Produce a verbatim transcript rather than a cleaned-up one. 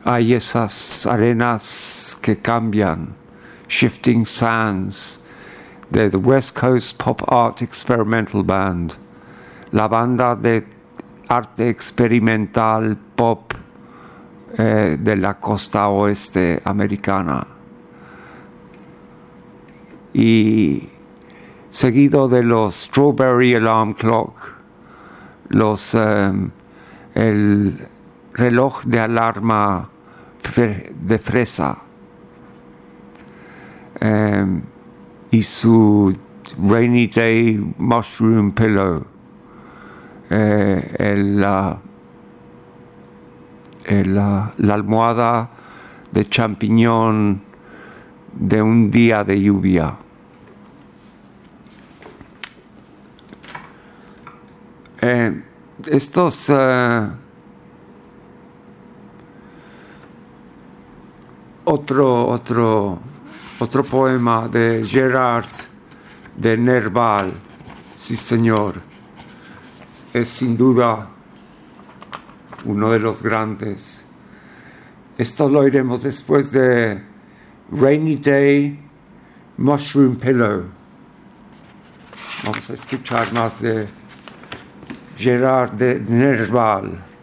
hay esas arenas que cambian, Shifting Sands, de The West Coast Pop Art Experimental Band, la banda de arte experimental pop eh, de la costa oeste americana. Y seguido de los Strawberry Alarm Clock, los, um, el reloj de alarma fre- de fresa um, y su Rainy Day Mushroom Pillow, eh, el, uh, el, uh, la almohada de champiñón de un día de lluvia. Eh, estos uh, otro otro otro poema de Gerard de Nerval, sí señor, es sin duda uno de los grandes. Esto lo oiremos después de Rainy Day Mushroom Pillow. Vamos a escuchar más de Gerard de Nerval.